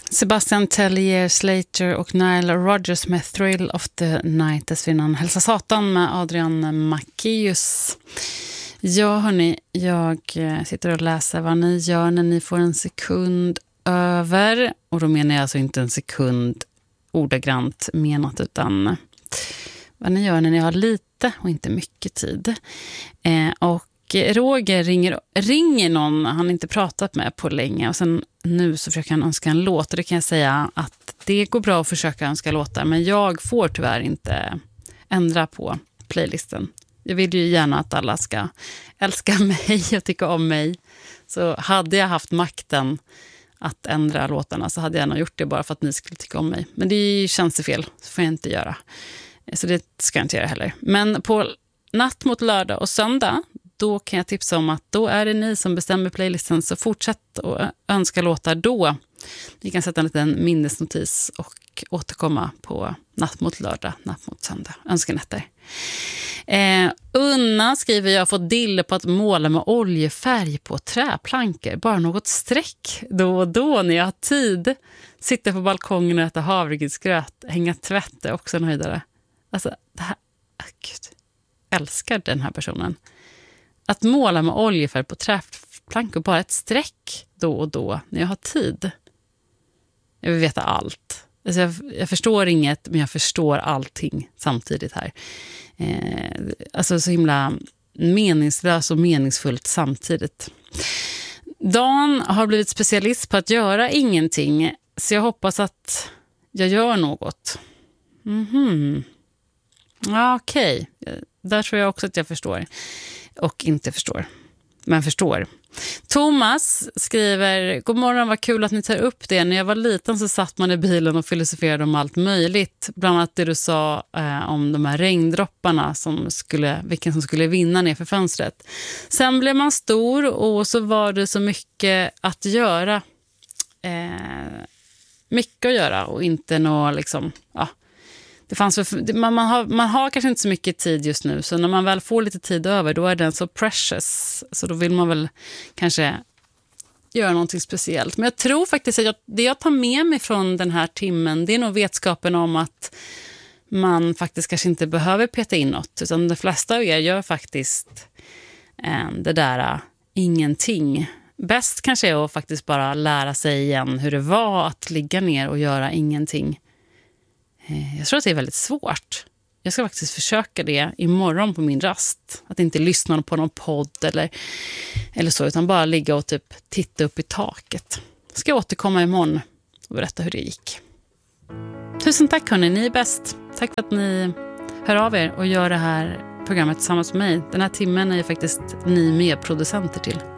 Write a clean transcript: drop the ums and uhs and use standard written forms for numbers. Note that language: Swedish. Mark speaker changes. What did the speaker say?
Speaker 1: Sebastian Tellier, Slater och Nile Rodgers med Thrill of the Night. Dessförinnan Hälsa Satan med Adrian Mackius. Ja hörni, jag sitter och läser vad ni gör när ni får en sekund över. Och då menar jag alltså inte en sekund ordagrant menat, utan vad ni gör när ni har lite och inte mycket tid. Och Roger ringer någon han inte pratat med på länge, och sen nu så försöker han önska en låt, och det kan jag säga att det går bra att försöka önska låtar, men jag får tyvärr inte ändra på playlisten. Jag vill ju gärna att alla ska älska mig och tycka om mig, så hade jag haft makten att ändra låtarna så hade jag nog gjort det bara för att ni skulle tycka om mig, men det känns fel, så får jag inte göra, så det ska jag inte göra heller. Men på natt mot lördag och söndag, då kan jag tipsa om att då är det ni som bestämmer playlisten, så fortsätt att önska låtar då. Ni kan sätta en liten minnesnotis och återkomma på natt mot lördag, natt mot söndag. Önskenätter. Unna skriver, jag har fått dille på att måla med oljefärg på träplankor. Bara något streck då och då när jag har tid. Sitta på balkongen och äta havregrynsgröt. Hänga tvätt är också en höjdare. Alltså, det här... Gud, älskar den här personen. Att måla med oljefärg på träplankor, bara ett streck då och då när jag har tid. Jag vill veta allt. Alltså jag förstår inget, men jag förstår allting samtidigt här. Alltså så himla meningslöst och meningsfullt samtidigt. Dan har blivit specialist på att göra ingenting, så jag hoppas att jag gör något. Ja, okej. Där tror jag också att jag förstår. Och inte förstår. Men förstår. Thomas skriver, god morgon, vad kul att ni tar upp det. När jag var liten så satt man i bilen och filosoferade om allt möjligt. Bland annat det du sa om de här regndropparna, vilken som skulle vinna ner för fönstret. Sen blev man stor och så var det så mycket att göra. Mycket att göra och inte nå liksom... Ja. Det fanns, man har kanske inte så mycket tid just nu, så när man väl får lite tid över, då är den så precious, så då vill man väl kanske göra någonting speciellt. Men jag tror faktiskt att det jag tar med mig från den här timmen, det är nog vetskapen om att man faktiskt kanske inte behöver peta in något, utan de flesta av er gör faktiskt det där ingenting. Bäst kanske är att faktiskt bara lära sig igen hur det var att ligga ner och göra ingenting. Jag tror att det är väldigt svårt. Jag ska faktiskt försöka det imorgon på min rast. Att inte lyssna på någon podd eller så, utan bara ligga och typ titta upp i taket. Ska jag återkomma imorgon och berätta hur det gick. Tusen tack hörni, ni är bäst. Tack för att ni hör av er och gör det här programmet tillsammans med mig. Den här timmen är ju faktiskt ni medproducenter till.